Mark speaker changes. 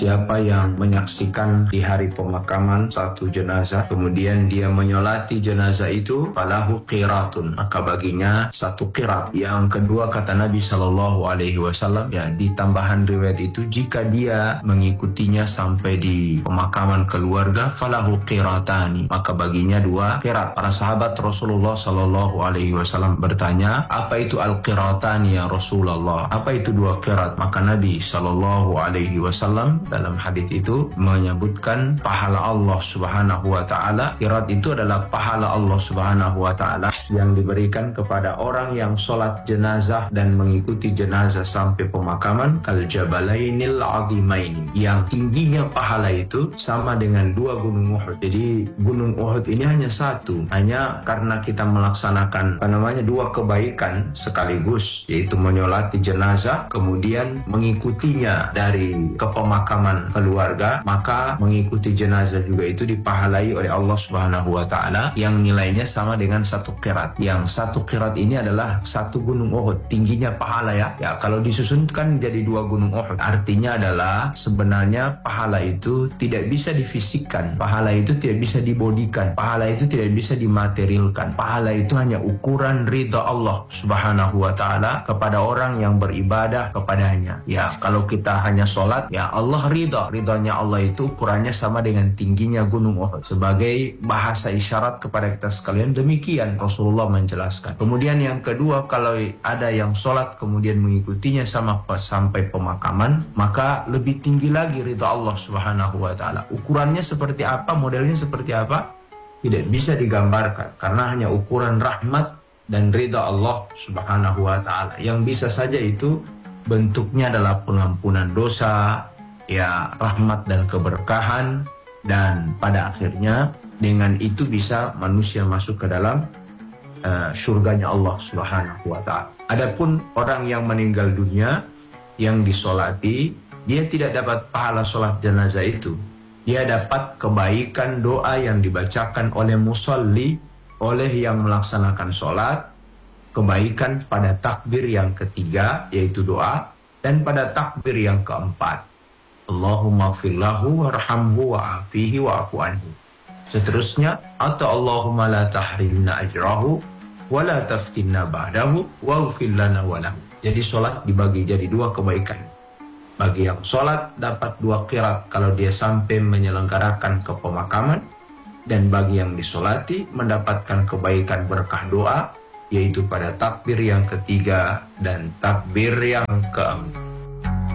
Speaker 1: Siapa yang menyaksikan di hari pemakaman satu jenazah, kemudian dia menyolati jenazah itu, falahu qiratun, maka baginya satu qirat. Yang kedua kata Nabi SAW, ya di tambahan riwayat itu, jika dia mengikutinya sampai di pemakaman keluarga, falahu qiratani, maka baginya dua qirat. Para sahabat Rasulullah SAW bertanya, apa itu al-qiratani ya Rasulullah? Apa itu dua qirat? Maka Nabi SAW dalam hadis itu menyebutkan pahala Allah Subhanahu wa taala. Qirat itu adalah pahala Allah Subhanahu wa taala yang diberikan kepada orang yang sholat jenazah dan mengikuti jenazah sampai pemakaman, kal jabalainil azimaini, yang tingginya pahala itu sama dengan dua gunung Uhud. Jadi gunung Uhud ini hanya satu, hanya karena kita melaksanakan dua kebaikan sekaligus, yaitu menyolati jenazah kemudian mengikutinya dari kepemakaman keluarga, maka mengikuti jenazah juga itu dipahalai oleh Allah Subhanahu wa taala yang nilainya sama dengan satu qirat. Yang satu qirat ini adalah satu gunung Uhud tingginya pahala, ya. Ya, kalau disusunkan jadi dua gunung Uhud, artinya adalah sebenarnya pahala itu tidak bisa difisikkan, pahala itu tidak bisa dibodikan, pahala itu tidak bisa dimaterialkan. Pahala itu hanya ukuran ridha Allah Subhanahu wa taala kepada orang yang beribadah kepadanya. Ya, kalau kita hanya sholat, ya Allah ridhonya Allah itu ukurannya sama dengan tingginya gunung Uhud. Sebagai bahasa isyarat kepada kita sekalian, demikian Rasulullah menjelaskan. Kemudian yang kedua, kalau ada yang sholat kemudian mengikutinya sampai pemakaman, maka lebih tinggi lagi ridha Allah Subhanahu wa taala. Ukurannya seperti apa, modelnya seperti apa, tidak bisa digambarkan karena hanya ukuran rahmat dan ridha Allah Subhanahu wa taala. Yang bisa saja itu bentuknya adalah pengampunan dosa, ya, rahmat dan keberkahan, dan pada akhirnya dengan itu bisa manusia masuk ke dalam surganya Allah Subhanahu wa taala. Adapun orang yang meninggal dunia yang disolati, dia tidak dapat pahala sholat jenazah itu. Dia dapat kebaikan doa yang dibacakan oleh musalli, oleh yang melaksanakan sholat, kebaikan pada takbir yang ketiga yaitu doa, dan pada takbir yang keempat, Allahumma fillahu warhamhu wa'afihi wa'afu anhu. Seterusnya, atau Allahumma la tahrimna ajrahu wa la taftinna ba'dahu waghfir lana wa lahu. Jadi sholat dibagi jadi dua kebaikan. Bagi yang sholat dapat dua qirat kalau dia sampai menyelenggarakan ke pemakaman, dan bagi yang disolati mendapatkan kebaikan berkah doa, yaitu pada takbir yang ketiga dan takbir yang keempat.